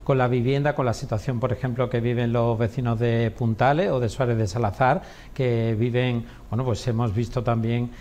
con la vivienda, con la situación, por ejemplo, que viven los vecinos de Puntales o de Suárez de Salazar, que viven, bueno, pues hemos visto también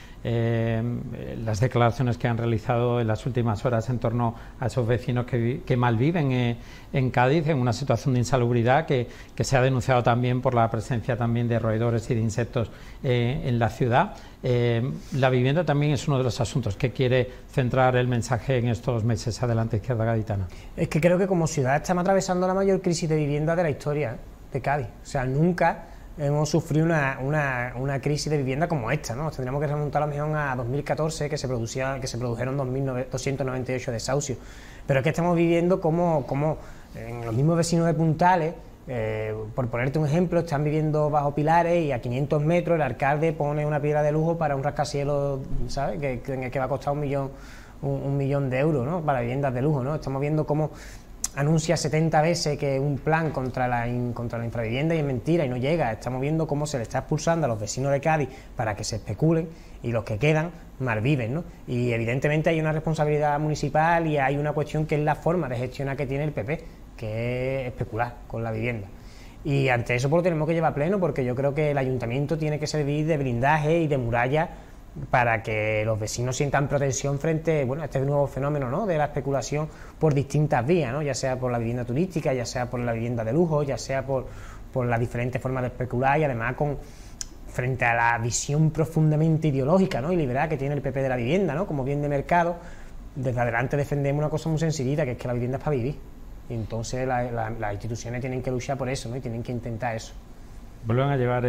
las declaraciones que han realizado en las últimas horas en torno a esos vecinos que malviven en Cádiz, en una situación de insalubridad que se ha denunciado también por la presencia también de roedores y de insectos en la ciudad. La vivienda también es uno de los asuntos que quiere centrar el mensaje en estos meses. Adelante, Izquierda Gaditana. Es que creo que como ciudad estamos atravesando la mayor crisis de vivienda de la historia de Cádiz. O sea, nunca hemos sufrido una crisis de vivienda como esta, ¿no? Tendríamos que remontar a lo mejor a 2014, que se produjeron 2.298 desahucios. Pero es que estamos viviendo como en los mismos vecinos de Puntales, por ponerte un ejemplo, están viviendo bajo pilares y a 500 metros el alcalde pone una piedra de lujo para un rascacielos, ¿sabes? Que va a costar un millón de euros, ¿no? Para viviendas de lujo, ¿no? Estamos viendo cómo anuncia 70 veces que un plan contra la infravivienda y es mentira y no llega. Estamos viendo cómo se le está expulsando a los vecinos de Cádiz para que se especulen y los que quedan malviven, ¿no? Y evidentemente hay una responsabilidad municipal y hay una cuestión que es la forma de gestionar que tiene el PP, que es especular con la vivienda. Y ante eso pues lo tenemos que llevar a pleno, porque yo creo que el ayuntamiento tiene que servir de blindaje y de muralla para que los vecinos sientan protección frente, bueno, a este nuevo fenómeno, ¿no?, de la especulación por distintas vías, ¿no?, ya sea por la vivienda turística, ya sea por la vivienda de lujo, ya sea por las diferentes formas de especular, y además frente a la visión profundamente ideológica, ¿no?, y liberal que tiene el PP de la vivienda, ¿no?, como bien de mercado. Desde adelante defendemos una cosa muy sencillita, que es que la vivienda es para vivir, y entonces las instituciones tienen que luchar por eso, ¿no?, y tienen que intentar eso. Vuelven a llevar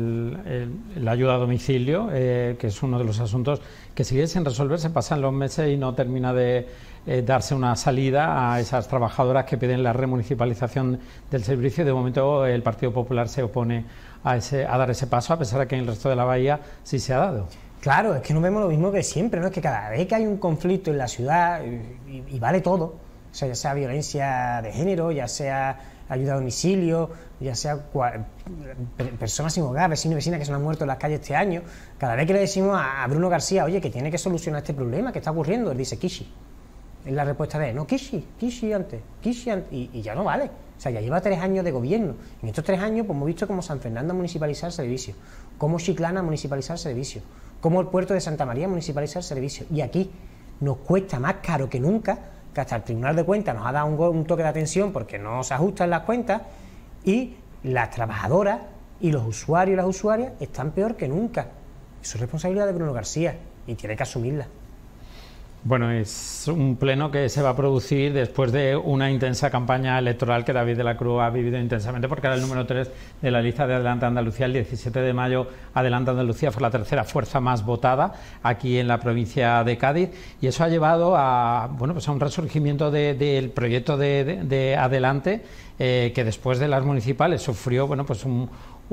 la ayuda a domicilio, que es uno de los asuntos que sigue sin resolverse, pasan los meses y no termina de darse una salida a esas trabajadoras que piden la remunicipalización del servicio. De momento el Partido Popular se opone a dar ese paso, a pesar de que en el resto de la bahía sí se ha dado. Claro, es que no vemos lo mismo que siempre, ¿no? Es que cada vez que hay un conflicto en la ciudad, y vale todo, o sea, ya sea violencia de género, ya sea ayuda a domicilio, ya sea personas sin hogar, vecinos y vecinas que se han muerto en las calles este año, cada vez que le decimos a Bruno García, oye, que tiene que solucionar este problema que está ocurriendo, él dice Kishi. Es la respuesta de él, no, Kishi antes, y ya no vale. O sea, ya lleva 3 años de gobierno. En estos 3 años pues hemos visto cómo San Fernando ha municipalizado el servicio, cómo Chiclana ha municipalizado el servicio, cómo el puerto de Santa María ha municipalizado el servicio, y aquí nos cuesta más caro que nunca, que hasta el Tribunal de Cuentas nos ha dado un toque de atención porque no se ajustan las cuentas, y las trabajadoras y los usuarios y las usuarias están peor que nunca. Eso es responsabilidad de Bruno García y tiene que asumirla. Bueno, es un pleno que se va a producir después de una intensa campaña electoral que David de la Cruz ha vivido intensamente, porque era el número 3 de la lista de Adelante Andalucía. El 17 de mayo Adelante Andalucía fue la tercera fuerza más votada aquí en la provincia de Cádiz, y eso ha llevado a, bueno, pues a un resurgimiento del proyecto de Adelante, que después de las municipales sufrió, bueno, pues un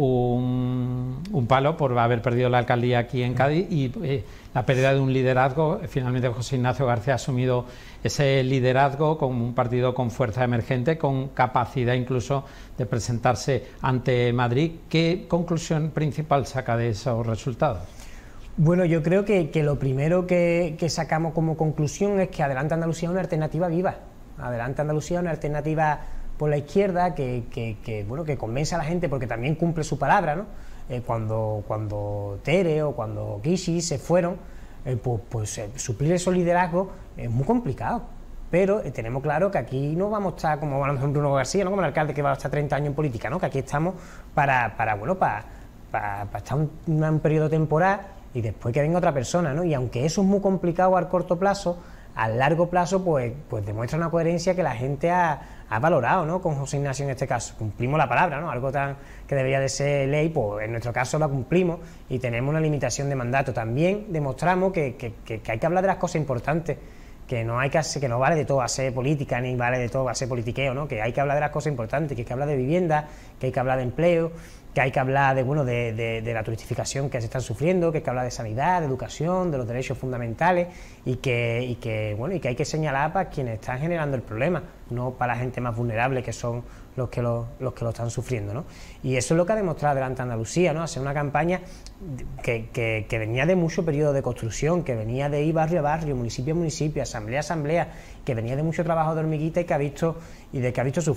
palo por haber perdido la alcaldía aquí en Cádiz y la pérdida de un liderazgo. Finalmente José Ignacio García ha asumido ese liderazgo con un partido con fuerza emergente, con capacidad incluso de presentarse ante Madrid. ¿Qué conclusión principal saca de esos resultados? Bueno, yo creo que lo primero que sacamos como conclusión es que Adelante Andalucía es una alternativa viva. Adelante Andalucía es una alternativa por la izquierda que convence a la gente, porque también cumple su palabra, ¿no? Cuando Tere o cuando Kishi se fueron, suplir esos liderazgos es muy complicado, pero tenemos claro que aquí no vamos a estar como a lo mejor Bruno García, ¿no?, como el alcalde que va a estar 30 años en política, ¿no?, que aquí estamos para estar un periodo temporal y después que venga otra persona, ¿no? Y aunque eso es muy complicado al corto plazo, a largo plazo pues demuestra una coherencia que la gente ha valorado, ¿no?, con José Ignacio en este caso. Cumplimos la palabra, ¿no?, algo tan que debería de ser ley, pues en nuestro caso la cumplimos y tenemos una limitación de mandato. También demostramos que hay que hablar de las cosas importantes, que no vale de todo hacer política, ni vale de todo hacer politiqueo, ¿no?, que hay que hablar de las cosas importantes, que hay que hablar de vivienda, que hay que hablar de empleo, que hay que hablar de la turistificación que se están sufriendo, que hay que hablar de sanidad, de educación, de los derechos fundamentales, y que hay que señalar para quienes están generando el problema, no para la gente más vulnerable, que son los que lo están sufriendo, ¿no? Y eso es lo que ha demostrado Adelante Andalucía, ¿no?, hacer una campaña que venía de mucho periodo de construcción, que venía de ir barrio a barrio, municipio a municipio, asamblea a asamblea, que venía de mucho trabajo de hormiguita y que ha visto sufrir.